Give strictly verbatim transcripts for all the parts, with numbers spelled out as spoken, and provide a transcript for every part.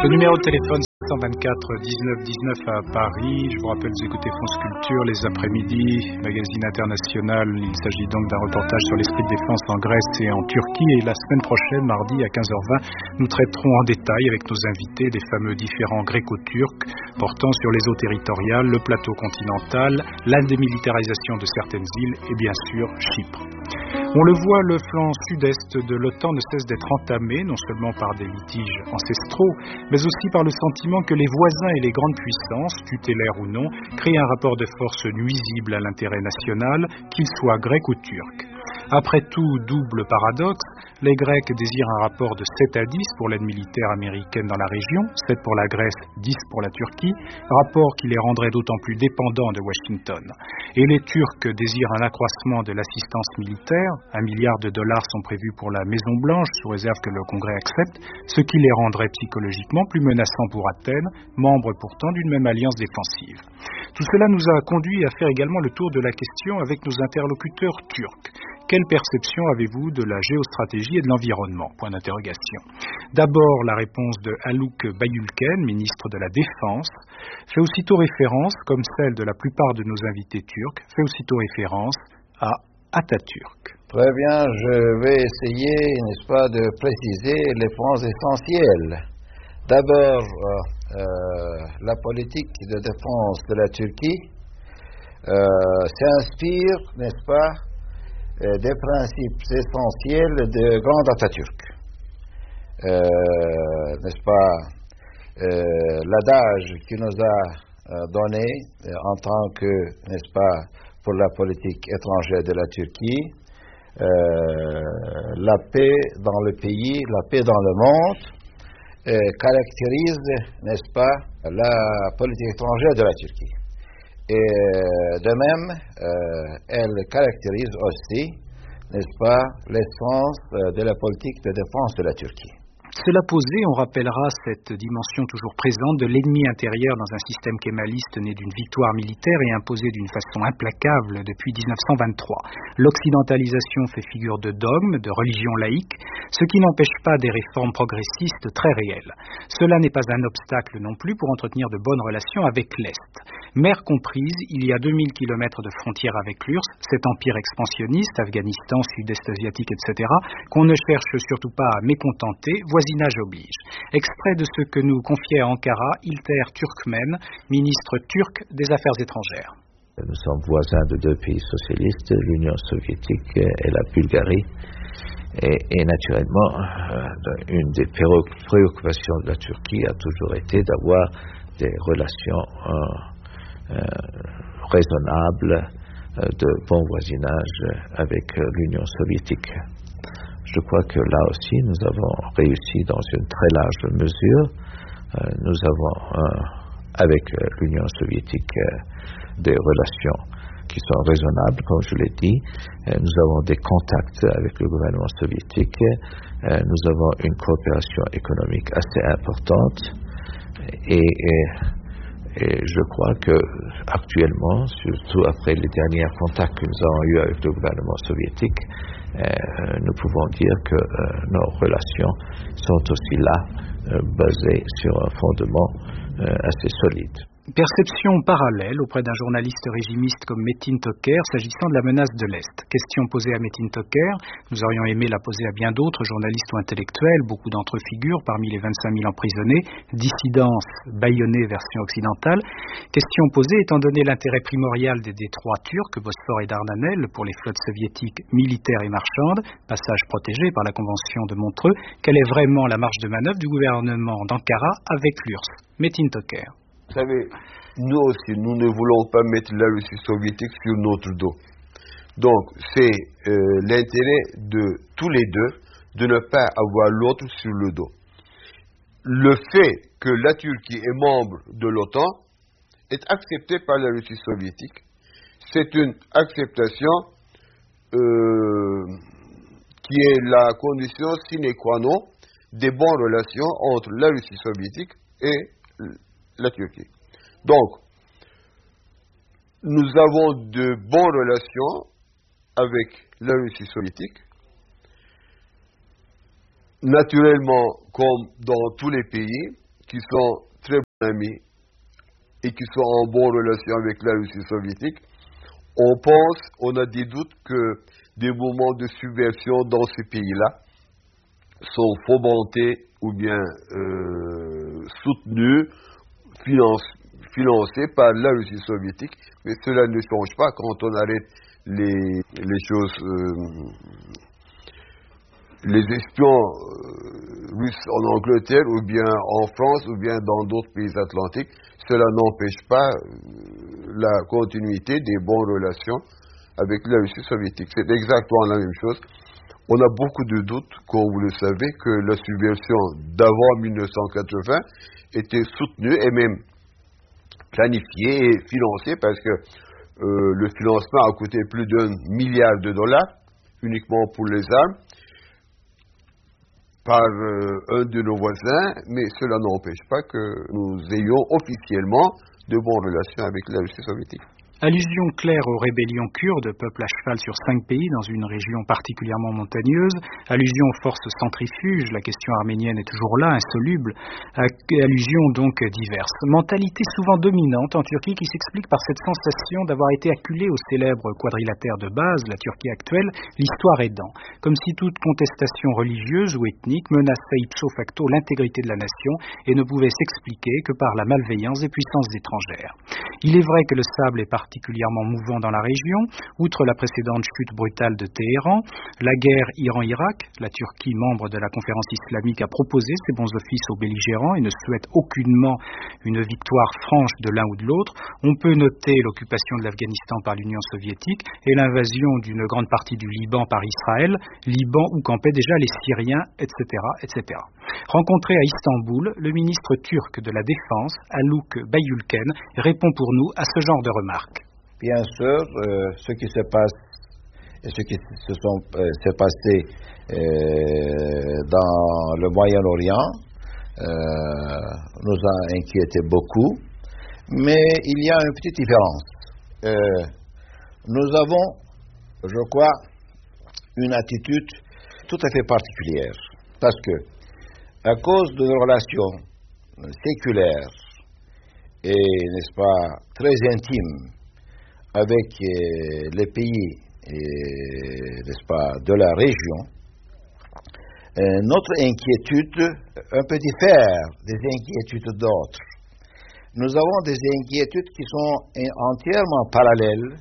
Le numéro de téléphone sept cent vingt-quatre dix-neuf dix-neuf à Paris. Je vous rappelle, vous écoutez France Culture les après-midi, magazine international. Il s'agit donc d'un reportage sur l'esprit de défense en Grèce et en Turquie. Et la semaine prochaine, mardi à quinze heures vingt, nous traiterons en détail avec nos invités des fameux différends gréco-turcs portant sur les eaux territoriales, le plateau continental, la démilitarisation de certaines îles et bien sûr Chypre. On le voit, le flanc sud-est de l'OTAN ne cesse d'être entamé, non seulement par des litiges ancestraux, mais aussi par le sentiment que les voisins et les grandes puissances, tutélaires ou non, créent un rapport de force nuisible à l'intérêt national, qu'il soit grec ou turc. Après tout double paradoxe, les Grecs désirent un rapport de sept à dix pour l'aide militaire américaine dans la région, sept pour la Grèce, dix pour la Turquie, rapport qui les rendrait d'autant plus dépendants de Washington. Et les Turcs désirent un accroissement de l'assistance militaire, un milliard de dollars sont prévus pour la Maison-Blanche, sous réserve que le Congrès accepte, ce qui les rendrait psychologiquement plus menaçants pour Athènes, membre pourtant d'une même alliance défensive. Tout cela nous a conduit à faire également le tour de la question avec nos interlocuteurs turcs. Quelle perception avez-vous de la géostratégie et de l'environnement? Point d'interrogation. D'abord, la réponse de Haluk Bayülken, ministre de la Défense, fait aussitôt référence, comme celle de la plupart de nos invités turcs, fait aussitôt référence à Atatürk. Très bien, je vais essayer, n'est-ce pas, de préciser les points essentiels. D'abord, euh, euh, la politique de défense de la Turquie euh, s'inspire, n'est-ce pas, des principes essentiels de Grand Atatürk. Euh, n'est-ce pas, euh, l'adage qu'il nous a euh, donné euh, en tant que, n'est-ce pas, pour la politique étrangère de la Turquie, euh, la paix dans le pays, la paix dans le monde, euh, caractérise, n'est-ce pas, la politique étrangère de la Turquie. Et de même, euh, elle caractérise aussi, n'est-ce pas, l'essence de la politique de défense de la Turquie. Cela posé, on rappellera cette dimension toujours présente de l'ennemi intérieur dans un système kémaliste né d'une victoire militaire et imposé d'une façon implacable depuis dix-neuf cent vingt-trois. L'occidentalisation fait figure de dogme, de religion laïque, ce qui n'empêche pas des réformes progressistes très réelles. Cela n'est pas un obstacle non plus pour entretenir de bonnes relations avec l'Est. Mer comprise, il y a deux mille kilomètres de frontières avec l'U R S S, cet empire expansionniste, Afghanistan, Sud-Est asiatique, et cetera, qu'on ne cherche surtout pas à mécontenter, voisinage oblige. Extrait de ce que nous confiait à Ankara Ilter Türkmen, ministre turc des Affaires étrangères. Nous sommes voisins de deux pays socialistes, l'Union soviétique et la Bulgarie. Et, et naturellement, euh, une des préoccupations de la Turquie a toujours été d'avoir des relations euh, euh, raisonnables, euh, de bon voisinage avec euh, l'Union soviétique. Je crois que là aussi, nous avons réussi dans une très large mesure. Euh, nous avons, euh, avec euh, l'Union soviétique, euh, des relations qui sont raisonnables, comme je l'ai dit. Euh, nous avons des contacts avec le gouvernement soviétique. Euh, nous avons une coopération économique assez importante. Et, et, et je crois que actuellement, surtout après les derniers contacts que nous avons eus avec le gouvernement soviétique, Euh, nous pouvons dire que euh, nos relations sont aussi là, euh, basées sur un fondement euh, assez solide. Perception parallèle auprès d'un journaliste régimiste comme Metin Toker s'agissant de la menace de l'Est. Question posée à Metin Toker, nous aurions aimé la poser à bien d'autres journalistes ou intellectuels, beaucoup d'entre eux figurent parmi les vingt-cinq mille emprisonnés, dissidence bâillonnée version occidentale. Question posée étant donné l'intérêt primordial des détroits turcs, Bosphore et Dardanelles, pour les flottes soviétiques militaires et marchandes, passage protégé par la Convention de Montreux, quelle est vraiment la marge de manœuvre du gouvernement d'Ankara avec l'U R S S? Metin Toker. Vous savez, nous aussi, nous ne voulons pas mettre la Russie soviétique sur notre dos. Donc, c'est euh, l'intérêt de tous les deux de ne pas avoir l'autre sur le dos. Le fait que la Turquie est membre de l'OTAN est accepté par la Russie soviétique. C'est une acceptation euh, qui est la condition sine qua non des bonnes relations entre la Russie soviétique et la Turquie. Donc, nous avons de bonnes relations avec la Russie soviétique. Naturellement, comme dans tous les pays qui sont très bons amis et qui sont en bonne relation avec la Russie soviétique, on pense, on a des doutes que des mouvements de subversion dans ces pays-là sont fomentés ou bien euh, soutenus, finance, financés par la Russie soviétique, mais cela ne change pas quand on arrête les, les choses, euh, les espions euh, russes en Angleterre ou bien en France ou bien dans d'autres pays atlantiques. Cela n'empêche pas euh, la continuité des bonnes relations avec la Russie soviétique. C'est exactement la même chose. On a beaucoup de doutes, comme vous le savez, que la subversion d'avant mille neuf cent quatre-vingts était soutenue et même planifiée et financée parce que euh, le financement a coûté plus d'un milliard de dollars uniquement pour les armes par euh, un de nos voisins, mais cela n'empêche pas que nous ayons officiellement de bonnes relations avec la Russie soviétique. Allusion claire aux rébellions kurdes, peuple à cheval sur cinq pays dans une région particulièrement montagneuse. Allusion aux forces centrifuges, la question arménienne est toujours là, insoluble. Allusions donc diverses. Mentalité souvent dominante en Turquie qui s'explique par cette sensation d'avoir été acculé au célèbre quadrilatère de base, la Turquie actuelle, l'histoire aidant. Comme si toute contestation religieuse ou ethnique menaçait ipso facto l'intégrité de la nation et ne pouvait s'expliquer que par la malveillance des puissances étrangères. Il est vrai que le sable est parti particulièrement mouvant dans la région, outre la précédente chute brutale de Téhéran, la guerre Iran-Irak, la Turquie, membre de la conférence islamique, a proposé ses bons offices aux belligérants et ne souhaite aucunement une victoire franche de l'un ou de l'autre. On peut noter l'occupation de l'Afghanistan par l'Union soviétique et l'invasion d'une grande partie du Liban par Israël, Liban où campaient déjà les Syriens, et cetera, et cetera. Rencontré à Istanbul, le ministre turc de la Défense, Haluk Bayülken, répond pour nous à ce genre de remarques. Bien sûr, euh, ce qui se passe et ce qui se sont, euh, s'est passé euh, dans le Moyen-Orient euh, nous a inquiété beaucoup, mais il y a une petite différence. Euh, nous avons, je crois, une attitude tout à fait particulière, parce que à cause de nos relations séculaires et, n'est-ce pas, très intimes avec euh, les pays, euh, n'est-ce pas, de la région, euh, notre inquiétude un peu diffère des inquiétudes d'autres. Nous avons des inquiétudes qui sont entièrement parallèles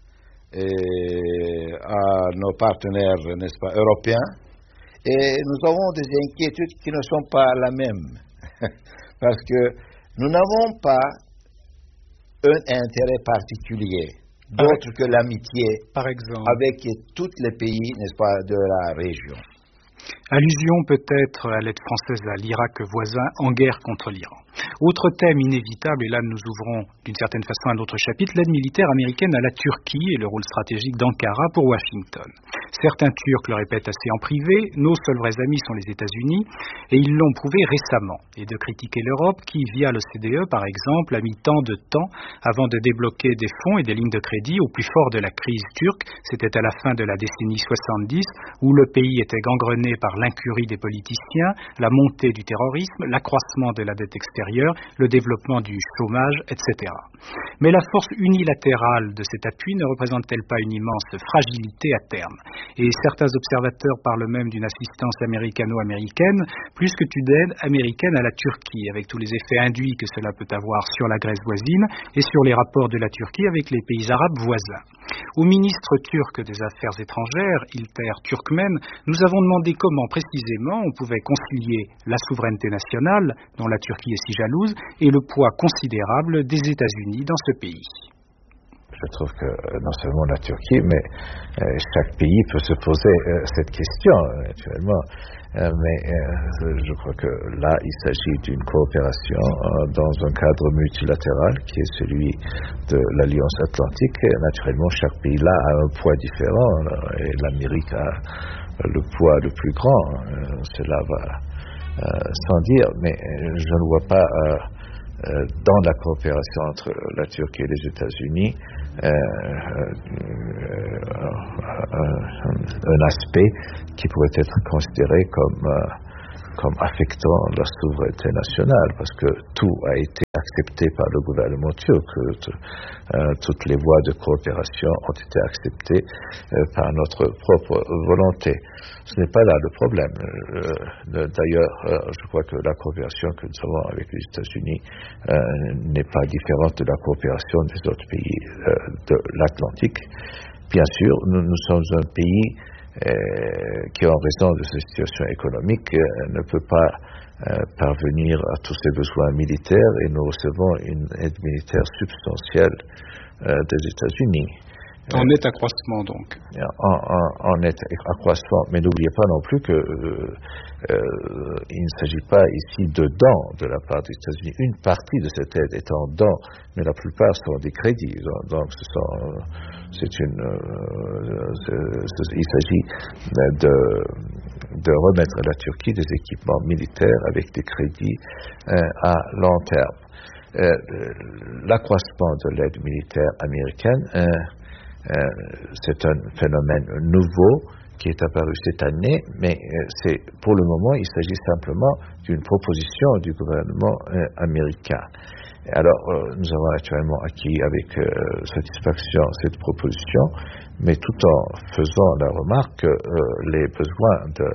euh, à nos partenaires, n'est-ce pas, européens, et nous avons des inquiétudes qui ne sont pas la même, parce que nous n'avons pas un intérêt particulier, d'autre que l'amitié avec tous les pays, n'est-ce pas, de la région. Allusion peut-être à l'aide française à l'Irak voisin en guerre contre l'Iran. Autre thème inévitable, et là nous ouvrons d'une certaine façon un autre chapitre, l'aide militaire américaine à la Turquie et le rôle stratégique d'Ankara pour Washington. Certains Turcs le répètent assez en privé, nos seuls vrais amis sont les États-Unis, et ils l'ont prouvé récemment. Et de critiquer l'Europe qui, via l'O C D E par exemple, a mis tant de temps avant de débloquer des fonds et des lignes de crédit au plus fort de la crise turque, c'était à la fin de la décennie soixante-dix, où le pays était gangrené par l'incurie des politiciens, la montée du terrorisme, l'accroissement de la dette extérieure, le développement du chômage, et cetera. Mais la force unilatérale de cet appui ne représente-t-elle pas une immense fragilité à terme? Et certains observateurs parlent même d'une assistance américano-américaine, plus que d'une aide américaine à la Turquie, avec tous les effets induits que cela peut avoir sur la Grèce voisine et sur les rapports de la Turquie avec les pays arabes voisins. Au ministre turc des Affaires étrangères, İlter Türkmen, nous avons demandé comment précisément on pouvait concilier la souveraineté nationale, dont la Turquie est si jalouse, et le poids considérable des États-Unis dans ce pays. Je trouve que non seulement la Turquie, mais euh, chaque pays peut se poser euh, cette question actuellement. Euh, mais euh, je crois que là, il s'agit d'une coopération euh, dans un cadre multilatéral qui est celui de l'Alliance Atlantique. Et naturellement, chaque pays là a un poids différent et l'Amérique a le poids le plus grand. Euh, cela va euh, sans dire, mais je ne vois pas euh, euh, dans la coopération entre la Turquie et les États-Unis Euh, euh, un, un aspect qui pourrait être considéré comme euh, comme affectant la souveraineté nationale, parce que tout a été accepté par le gouvernement turc. Euh, toutes les voies de coopération ont été acceptées euh, par notre propre volonté. Ce n'est pas là le problème. Euh, d'ailleurs, euh, je crois que la coopération que nous avons avec les États-Unis euh, n'est pas différente de la coopération des autres pays euh, de l'Atlantique. Bien sûr, nous, nous sommes un pays euh, qui, en raison de sa situation économique, euh, ne peut pas euh, parvenir à tous ses besoins militaires, et nous recevons une aide militaire substantielle euh, des États-Unis. En net accroissement, donc. En, en, en net accroissement. Mais n'oubliez pas non plus que euh, euh, il ne s'agit pas ici de dons de la part des États-Unis. Une partie de cette aide est en dons, mais la plupart sont des crédits. Donc, ce sont, c'est une, euh, c'est, il s'agit de, de remettre à la Turquie des équipements militaires avec des crédits euh, à long terme. Euh, l'accroissement de l'aide militaire américaine, euh, Euh, c'est un phénomène nouveau qui est apparu cette année, mais euh, c'est, pour le moment, il s'agit simplement d'une proposition du gouvernement euh, américain. Alors, euh, nous avons actuellement acquis avec euh, satisfaction cette proposition, mais tout en faisant la remarque que euh, les besoins de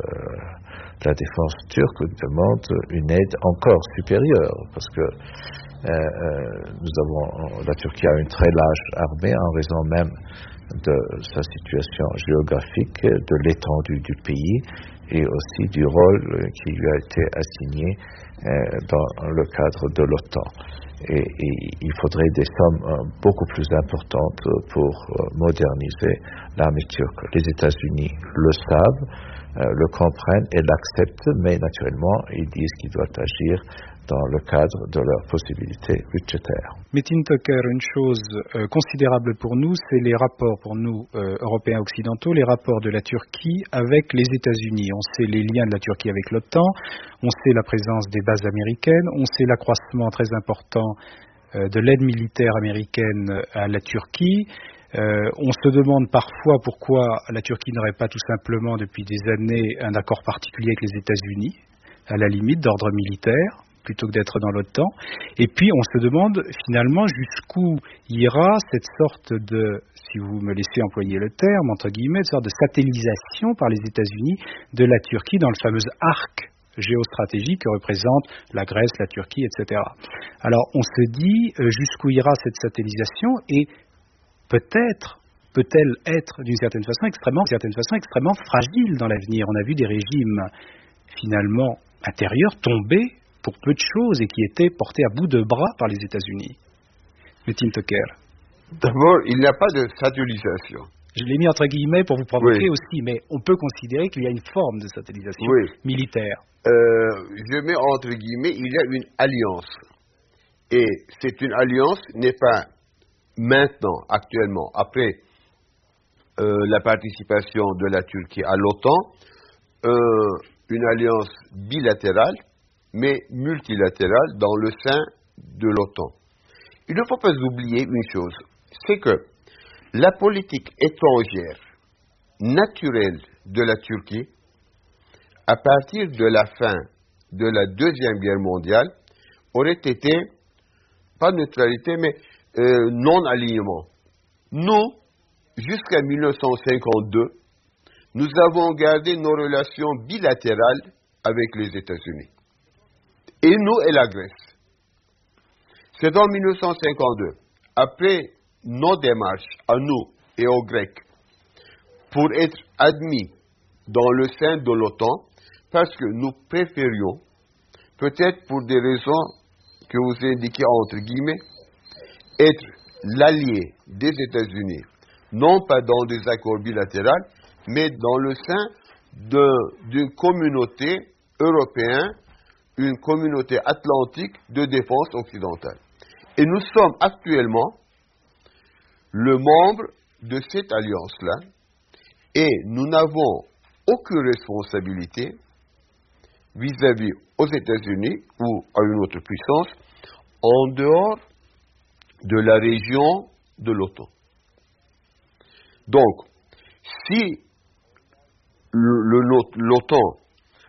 la défense turque demandent une aide encore supérieure, parce que Euh, euh, nous avons, la Turquie a une très large armée en raison même de sa situation géographique, de l'étendue du pays et aussi du rôle qui lui a été assigné euh, dans le cadre de l'OTAN. Et, et il faudrait des sommes euh, beaucoup plus importantes pour euh, moderniser l'armée turque. Les États-Unis le savent, euh, le comprennent et l'acceptent, mais naturellement, ils disent qu'ils doivent agir dans le cadre de leurs possibilités budgétaires. Metin Toker, une chose euh, considérable pour nous, c'est les rapports, pour nous, euh, Européens occidentaux, les rapports de la Turquie avec les États-Unis. On sait les liens de la Turquie avec l'OTAN, on sait la présence des bases américaines, on sait l'accroissement très important euh, de l'aide militaire américaine à la Turquie. Euh, on se demande parfois pourquoi la Turquie n'aurait pas tout simplement, depuis des années, un accord particulier avec les États-Unis, à la limite d'ordre militaire, plutôt que d'être dans l'OTAN. Et puis on se demande finalement jusqu'où ira cette sorte de, si vous me laissez employer le terme, entre guillemets, une sorte de satellisation par les États-Unis de la Turquie dans le fameux arc géostratégique que représentent la Grèce, la Turquie, et cetera. Alors on se dit euh, jusqu'où ira cette satellisation, et peut-être peut-elle être d'une certaine façon extrêmement, d'une certaine façon extrêmement fragile dans l'avenir. On a vu des régimes finalement intérieurs tomber pour peu de choses et qui étaient portés à bout de bras par les États-Unis. Metin Toker. D'abord, il n'y a pas de satellisation. Je l'ai mis entre guillemets pour vous provoquer oui. aussi, mais on peut considérer qu'il y a une forme de satellisation oui. militaire. Euh, je mets entre guillemets, il y a une alliance. Et c'est une alliance, n'est pas maintenant, actuellement, après euh, la participation de la Turquie à l'OTAN, euh, une alliance bilatérale, mais multilatérale dans le sein de l'OTAN. Il ne faut pas oublier une chose, c'est que la politique étrangère naturelle de la Turquie, à partir de la fin de la Deuxième Guerre mondiale, aurait été, pas neutralité, mais euh, non-alignement. Nous, jusqu'à mille neuf cent cinquante-deux, nous avons gardé nos relations bilatérales avec les États-Unis. Et nous et la Grèce. C'est en mille neuf cent cinquante-deux, après nos démarches à nous et aux Grecs, pour être admis dans le sein de l'OTAN, parce que nous préférions, peut-être pour des raisons que vous indiquez entre guillemets, être l'allié des États-Unis, non pas dans des accords bilatéraux, mais dans le sein d'une communauté européenne, une communauté atlantique de défense occidentale. Et nous sommes actuellement le membre de cette alliance-là, et nous n'avons aucune responsabilité vis-à-vis aux États-Unis ou à une autre puissance en dehors de la région de l'OTAN. Donc, si l'OTAN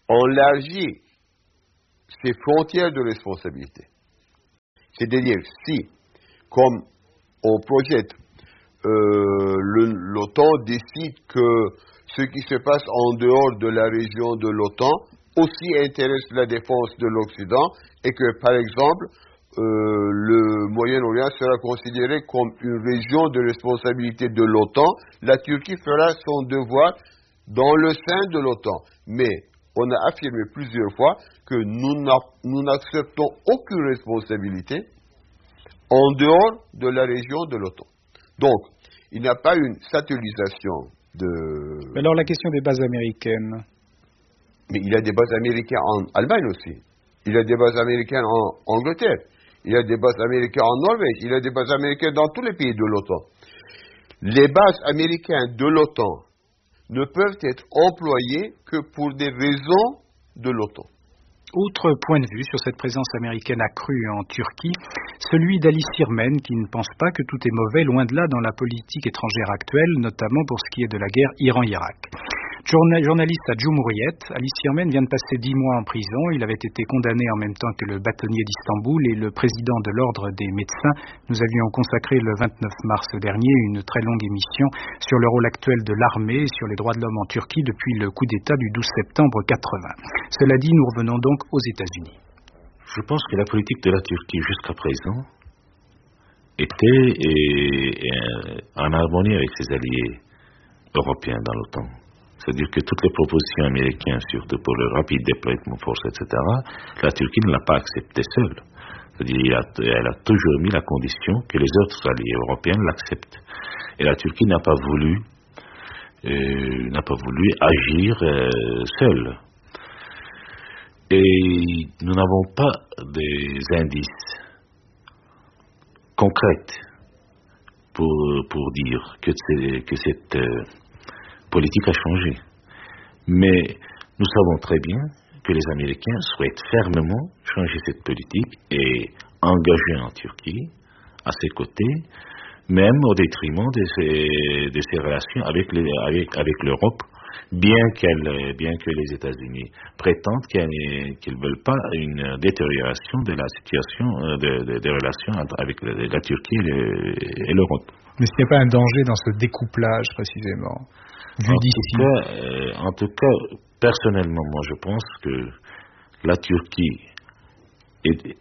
élargit ses frontières de responsabilité. C'est-à-dire, si, comme on projette, euh, le, l'OTAN décide que ce qui se passe en dehors de la région de l'OTAN aussi intéresse la défense de l'Occident et que, par exemple, euh, le Moyen-Orient sera considéré comme une région de responsabilité de l'OTAN, la Turquie fera son devoir dans le sein de l'OTAN. Mais on a affirmé plusieurs fois que nous, nous n'acceptons aucune responsabilité en dehors de la région de l'OTAN. Donc, il n'y a pas une satellisation de... Alors la question des bases américaines. Mais il y a des bases américaines en Allemagne aussi. Il y a des bases américaines en Angleterre. Il y a des bases américaines en Norvège. Il y a des bases américaines dans tous les pays de l'OTAN. Les bases américaines de l'OTAN ne peuvent être employées que pour des raisons de l'OTAN. Autre point de vue sur cette présence américaine accrue en Turquie, celui d'Alice Sirmen, qui ne pense pas que tout est mauvais, loin de là, dans la politique étrangère actuelle, notamment pour ce qui est de la guerre Iran-Irak. Journaliste à Cumhuriyet, Alice Sirmen vient de passer dix mois en prison. Il avait été condamné en même temps que le bâtonnier d'Istanbul et le président de l'ordre des médecins. Nous avions consacré le vingt-neuf mars dernier une très longue émission sur le rôle actuel de l'armée et sur les droits de l'homme en Turquie depuis le coup d'État du douze septembre quatre-vingt. Cela dit, nous revenons donc aux États-Unis. Je pense que la politique de la Turquie jusqu'à présent était et, et, en harmonie avec ses alliés européens dans l'OTAN. C'est-à-dire que toutes les propositions américaines, surtout pour le rapide déploiement de forces, et cetera, la Turquie ne l'a pas accepté seule. C'est-à-dire qu'elle a toujours mis la condition que les autres alliés européens l'acceptent. Et la Turquie n'a pas voulu, euh, n'a pas voulu agir euh, seule. Et nous n'avons pas des indices concrets pour, pour dire que, que cette euh, politique a changé. Mais nous savons très bien que les Américains souhaitent fermement changer cette politique et engager en Turquie à ses côtés, même au détriment de ses, de ses relations avec, les, avec, avec l'Europe, bien, qu'elle, bien que les États-Unis prétendent qu'ils qu'ils ne veulent pas une détérioration de la situation des de, de relations avec la, la Turquie et, le, et l'Europe. Mais s'il n'y a pas un danger dans ce découplage précisément vu en d'ici. Tout cas, euh, en tout cas, personnellement, moi je pense que la Turquie, est,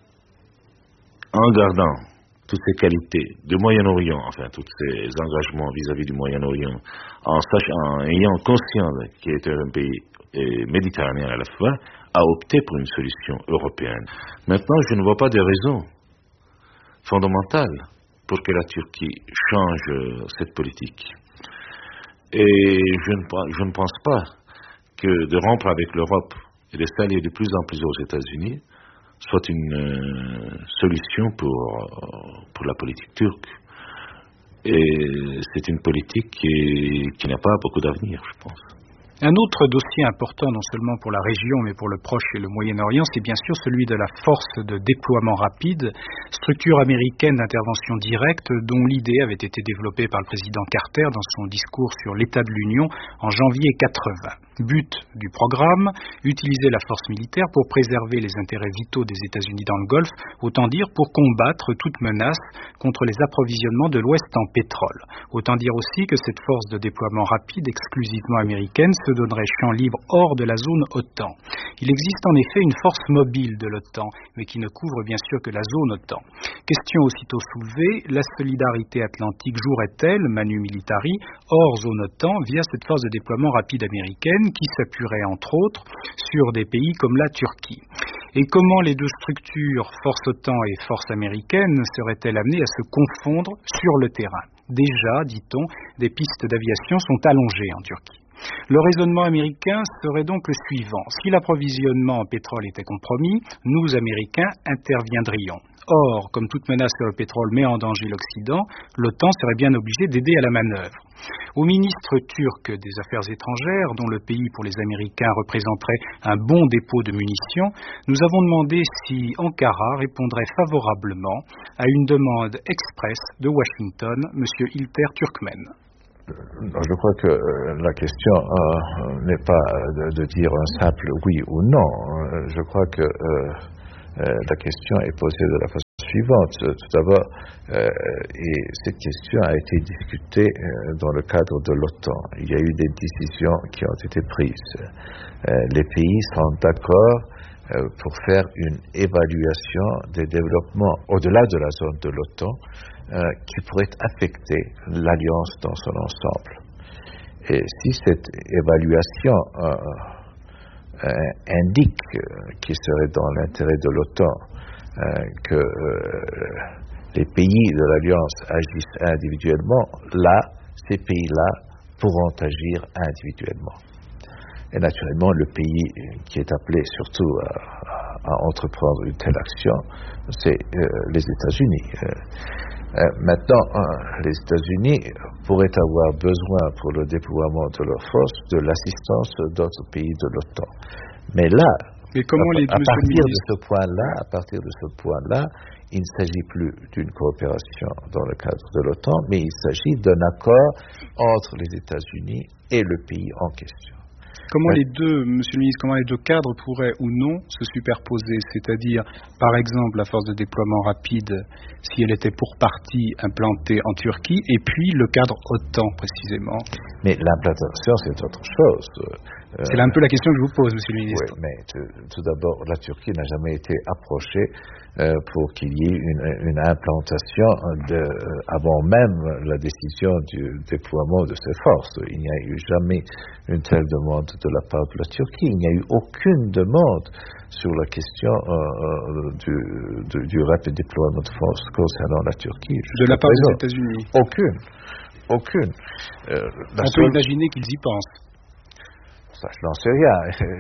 en gardant toutes ses qualités de Moyen-Orient, enfin tous ses engagements vis-à-vis du Moyen-Orient, en, sachant, en ayant conscience qu'il était un pays euh, méditerranéen à la fois, a opté pour une solution européenne. Maintenant, je ne vois pas de raison fondamentale pour que la Turquie change euh, cette politique. Et je ne, je ne pense pas que de rompre avec l'Europe et de s'allier de plus en plus aux États-Unis soit une euh, solution pour, pour la politique turque. Et c'est une politique qui, qui n'a pas beaucoup d'avenir, je pense. Un autre dossier important, non seulement pour la région, mais pour le Proche et le Moyen-Orient, c'est bien sûr celui de la force de déploiement rapide, structure américaine d'intervention directe dont l'idée avait été développée par le président Carter dans son discours sur l'état de l'Union en janvier quatre-vingt. But du programme, utiliser la force militaire pour préserver les intérêts vitaux des États-Unis dans le Golfe, autant dire pour combattre toute menace contre les approvisionnements de l'Ouest en pétrole. Autant dire aussi que cette force de déploiement rapide exclusivement américaine se donnerait champ libre hors de la zone OTAN. Il existe en effet une force mobile de l'OTAN, mais qui ne couvre bien sûr que la zone OTAN. Question aussitôt soulevée, la solidarité atlantique jouerait-elle, manu militari, hors zone OTAN via cette force de déploiement rapide américaine qui s'appuierait entre autres sur des pays comme la Turquie? Et comment les deux structures, force OTAN et force américaine, seraient-elles amenées à se confondre sur le terrain? Déjà, dit-on, des pistes d'aviation sont allongées en Turquie. Le raisonnement américain serait donc le suivant. Si l'approvisionnement en pétrole était compromis, nous, Américains, interviendrions. Or, comme toute menace sur le pétrole met en danger l'Occident, l'OTAN serait bien obligée d'aider à la manœuvre. Au ministre turc des Affaires étrangères, dont le pays pour les Américains représenterait un bon dépôt de munitions, nous avons demandé si Ankara répondrait favorablement à une demande expresse de Washington, M. Ilter Türkmen. Je crois que la question euh, n'est pas de, de dire un simple oui ou non. Je crois que euh, la question est posée de la façon suivante. Tout d'abord, euh, et cette question a été discutée euh, dans le cadre de l'OTAN. Il y a eu des décisions qui ont été prises. Euh, les pays sont d'accord euh, pour faire une évaluation des développements au-delà de la zone de l'OTAN euh, qui pourrait affecter l'alliance dans son ensemble. Et si cette évaluation euh, euh, indique euh, qu'il serait dans l'intérêt de l'OTAN Euh, que euh, les pays de l'Alliance agissent individuellement, là, ces pays-là pourront agir individuellement. Et naturellement, le pays qui est appelé surtout à, à entreprendre une telle action, c'est euh, les États-Unis. Euh, euh, maintenant, euh, les États-Unis pourraient avoir besoin pour le déploiement de leurs forces de l'assistance d'autres pays de l'OTAN. Mais là, Mais comment à, les à partir de ministre... ce point-là, à partir de ce point-là, il ne s'agit plus d'une coopération dans le cadre de l'OTAN, mais il s'agit d'un accord entre les États-Unis et le pays en question. Comment les deux, Monsieur le ministre, comment les deux cadres pourraient ou non se superposer? C'est-à-dire, par exemple, la force de déploiement rapide, si elle était pour partie implantée en Turquie, et puis le cadre OTAN, précisément. Mais l'implantation, c'est autre chose. Euh, c'est là un peu la question que je vous pose, Monsieur le ministre. Oui, mais tout, tout d'abord, la Turquie n'a jamais été approchée euh, pour qu'il y ait une, une implantation de, euh, avant même la décision du déploiement de ses forces. Il n'y a eu jamais une telle demande de la part de la Turquie. Il n'y a eu aucune demande sur la question euh, du, du, du rapid deployment de force concernant la Turquie. De la part des États-Unis? Aucune. Aucune. Euh, On peut imaginer qu'ils y pensent. Ça, je n'en sais rien,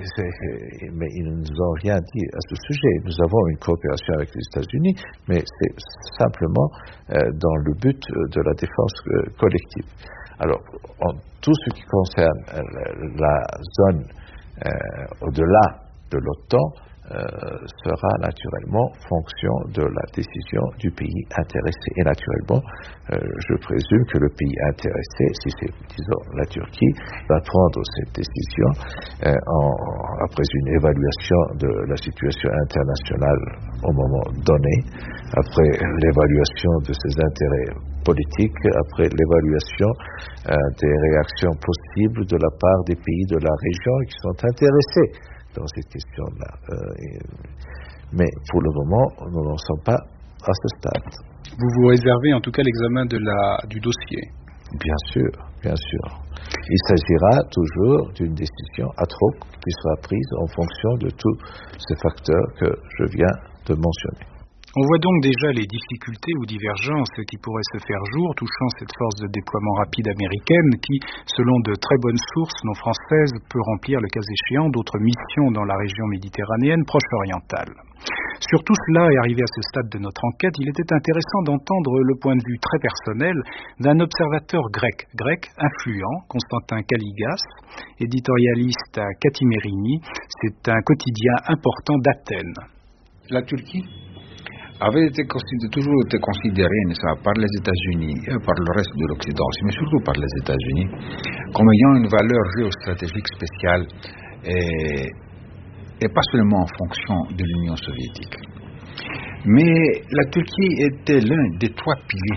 mais ils ne nous ont rien dit à ce sujet. Nous avons une coopération avec les États-Unis, mais c'est simplement euh, dans le but de la défense euh, collective. Alors, en tout ce qui concerne euh, la zone euh, au-delà de l'OTAN euh, sera naturellement fonction de la décision du pays intéressé. Et naturellement, euh, je présume que le pays intéressé, si c'est, disons, la Turquie, va prendre cette décision euh, en, après une évaluation de la situation internationale au moment donné, après l'évaluation de ses intérêts politiques, après l'évaluation euh, des réactions possibles de la part des pays de la région qui sont intéressés dans cette question-là. Euh, et, mais pour le moment, nous n'en sommes pas à ce stade. Vous vous réservez en tout cas l'examen de la, du dossier? Bien sûr, bien sûr. Il s'agira toujours d'une décision ad hoc qui sera prise en fonction de tous ces facteurs que je viens de mentionner. On voit donc déjà les difficultés ou divergences qui pourraient se faire jour touchant cette force de déploiement rapide américaine qui, selon de très bonnes sources non françaises, peut remplir le cas échéant d'autres missions dans la région méditerranéenne proche orientale. Sur tout cela et arrivé à ce stade de notre enquête, il était intéressant d'entendre le point de vue très personnel d'un observateur grec, grec influent, Constantin Kaligas, éditorialiste à Katimerini. C'est un quotidien important d'Athènes. La Turquie avait été toujours été considéré, n'est-ce pas, par les États-Unis et par le reste de l'Occident, mais surtout par les États-Unis, comme ayant une valeur géostratégique spéciale et, et pas seulement en fonction de l'Union soviétique. Mais la Turquie était l'un des trois piliers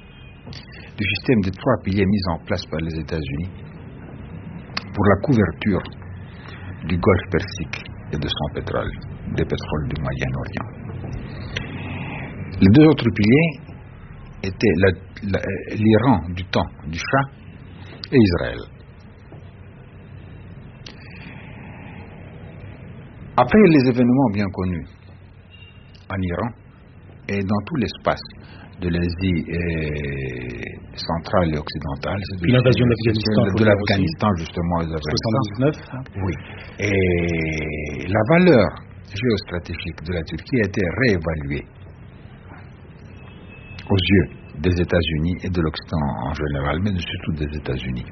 du système des trois piliers mis en place par les États-Unis pour la couverture du Golfe Persique et de son pétrole, des pétroles du Moyen-Orient. Les deux autres piliers étaient la, la, l'Iran du temps du Shah et Israël. Après les événements bien connus en Iran et dans tout l'espace de l'Asie et centrale et occidentale, puis l'invasion d'Afghanistan, de, de l'Afghanistan justement, soixante-dix-neuf. Hein. Oui. Et la valeur géostratégique de la Turquie a été réévaluée aux yeux des États-Unis et de l'Occident en général, mais surtout des États-Unis.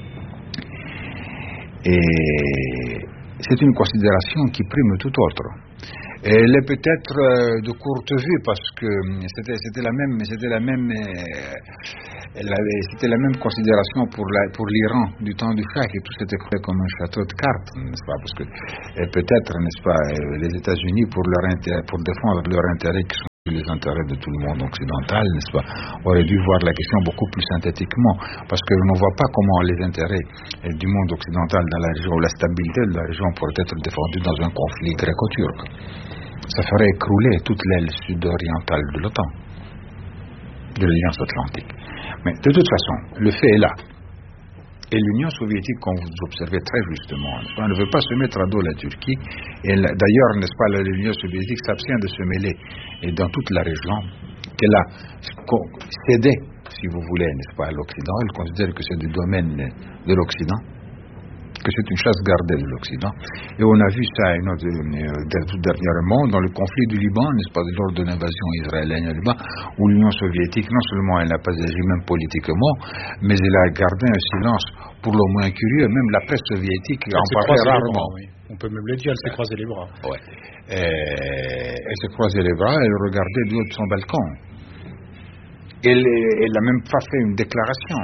Et c'est une considération qui prime tout autre. Elle est peut-être euh, de courte vue parce que c'était, c'était la même, c'était la même, euh, elle avait, c'était la même considération pour, la, pour l'Iran du temps du Shah, et tout s'était fait comme un château de cartes, n'est-ce pas? Parce que et peut-être, n'est-ce pas, les États-Unis pour leur intérêt, pour défendre leurs intérêts qui sont les intérêts de tout le monde occidental, n'est-ce pas, aurait dû voir la question beaucoup plus synthétiquement, parce que l'on ne voit pas comment les intérêts du monde occidental dans la région, ou la stabilité de la région pourrait être défendue dans un conflit gréco-turc. Ça ferait écrouler toute l'aile sud-orientale de l'OTAN, de l'Alliance Atlantique. Mais de toute façon, le fait est là. Et l'Union soviétique, comme vous observez très justement, on ne veut pas se mettre à dos la Turquie. Et d'ailleurs, n'est-ce pas, l'Union soviétique s'abstient de se mêler. Et dans toute la région, qu'elle a cédé, si vous voulez, n'est-ce pas, à l'Occident, elle considère que c'est du domaine de l'Occident, que c'est une chasse gardée de l'Occident. Et on a vu ça une autre, euh, dernièrement dans le conflit du Liban, n'est-ce pas, lors de l'invasion israélienne au Liban, où l'Union soviétique, non seulement elle n'a pas agi même politiquement, mais elle a gardé un silence pour le moins curieux. Même la presse soviétique en parlait rarement. Bras, oui. On peut même le dire, elle s'est croisée les bras. Ouais. Et, elle s'est croisée les bras, elle regardait du haut de son balcon. Elle, elle a même pas fait une déclaration.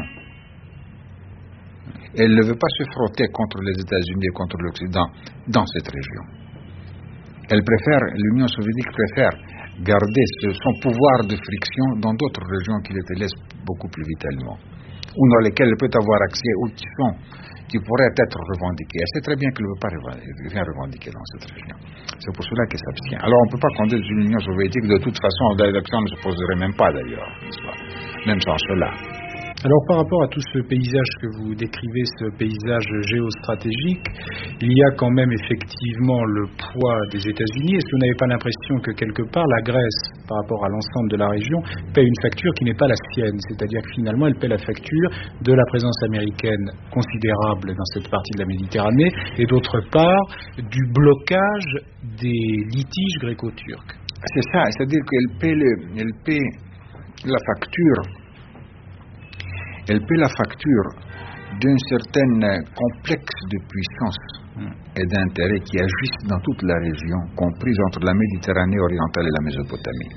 Elle ne veut pas se frotter contre les États-Unis et contre l'Occident dans cette région. Elle préfère, l'Union soviétique préfère garder ce, son pouvoir de friction dans d'autres régions qui les délaissent beaucoup plus vitalement, ou dans lesquelles elle peut avoir accès aux questions qui pourraient être revendiquées. Elle sait très bien qu'elle ne veut pas rien revendiquer dans cette région. C'est pour cela qu'elle s'abstient. Alors on ne peut pas condamner l'Union soviétique, de toute façon, l'élection ne se poserait même pas d'ailleurs, n'est-ce pas, même sans cela. Alors par rapport à tout ce paysage que vous décrivez, ce paysage géostratégique, il y a quand même effectivement le poids des États-Unis. Est-ce que vous n'avez pas l'impression que quelque part la Grèce, par rapport à l'ensemble de la région, paie une facture qui n'est pas la sienne? C'est-à-dire que finalement elle paie la facture de la présence américaine considérable dans cette partie de la Méditerranée et d'autre part du blocage des litiges gréco-turcs. C'est ça, c'est-à-dire qu'elle paie, le, elle paie la facture Elle paie la facture d'un certain complexe de puissance et d'intérêts qui agissent dans toute la région, comprise entre la Méditerranée orientale et la Mésopotamie.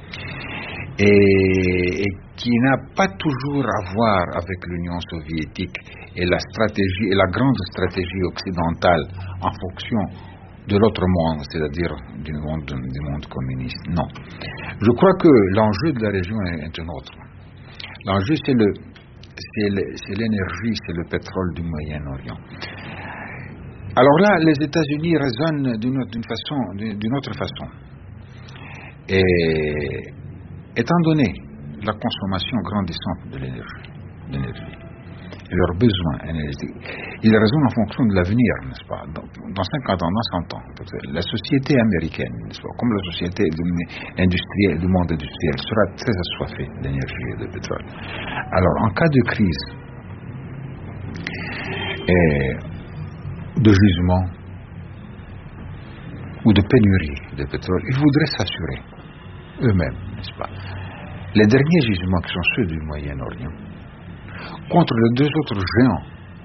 Et, et qui n'a pas toujours à voir avec l'Union soviétique et la stratégie, et la grande stratégie occidentale en fonction de l'autre monde, c'est-à-dire du monde, du monde communiste. Non. Je crois que l'enjeu de la région est un autre. L'enjeu, c'est le C'est, le, c'est l'énergie, c'est le pétrole du Moyen-Orient. Alors là, les États-Unis raisonnent d'une, d'une, façon, d'une autre façon. Et étant donné la consommation grandissante de l'énergie, l'énergie et leurs besoins énergétiques, ils raisonnent en fonction de l'avenir, n'est-ce pas, dans, dans cinquante ans, dans cent ans. La société américaine, n'est-ce pas, comme la société industrielle, du monde industriel, sera très assoiffée d'énergie et de pétrole. Alors, en cas de crise et de gisement ou de pénurie de pétrole, ils voudraient s'assurer eux-mêmes, n'est-ce pas, les derniers gisements qui sont ceux du Moyen-Orient, contre les deux autres géants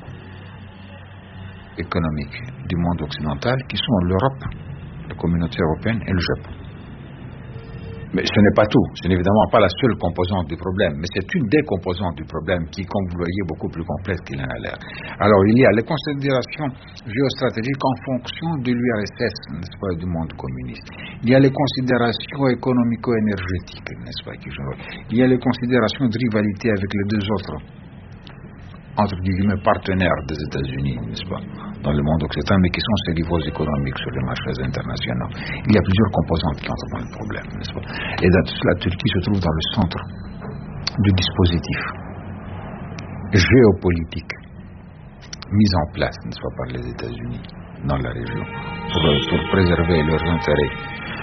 économiques du monde occidental qui sont l'Europe, la communauté européenne et le Japon. Mais ce n'est pas tout, ce n'est évidemment pas la seule composante du problème, mais c'est une des composantes du problème qui, comme vous le voyez, est beaucoup plus complexe qu'il en a l'air. Alors il y a les considérations géostratégiques en fonction de l'U R S S, n'est-ce pas, du monde communiste. Il y a les considérations économico-énergétiques, n'est-ce pas, qui jouent. Il y a les considérations de rivalité avec les deux autres, entre guillemets, partenaires des États-Unis, n'est-ce pas, dans le monde occidental, mais qui sont ces rivaux économiques sur les marchés internationaux. Il y a plusieurs composantes qui entrent dans le problème, n'est-ce pas. Et dans tout cela, la Turquie se trouve dans le centre du dispositif géopolitique mis en place, n'est-ce pas, par les États-Unis dans la région pour, pour préserver leurs intérêts.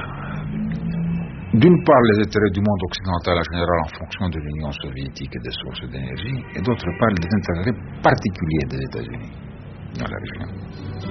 D'une part, les intérêts du monde occidental en général en fonction de l'Union soviétique et des sources d'énergie, et d'autre part, les intérêts particuliers des États-Unis dans la région.